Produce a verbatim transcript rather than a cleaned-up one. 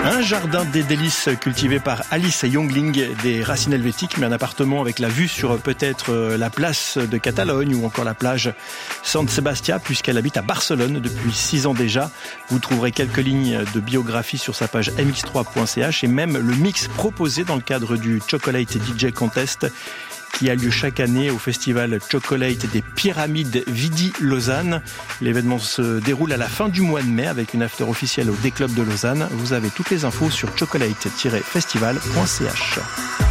Un jardin des délices cultivé par Alice Jongling, des racines helvétiques, mais un appartement avec la vue sur peut-être la place de Catalogne ou encore la plage San Sebastià, puisqu'elle habite à Barcelone depuis six ans déjà. Vous trouverez quelques lignes de biographie sur sa page m x trois point c h et même le mix proposé dans le cadre du Chocolate D J Contest qui a lieu chaque année au festival Chocolate des Pyramides Vidi Lausanne. L'événement se déroule à la fin du mois de mai avec une after officielle au D-Club de Lausanne. Vous avez toutes les infos sur chocolate tiret festival point c h.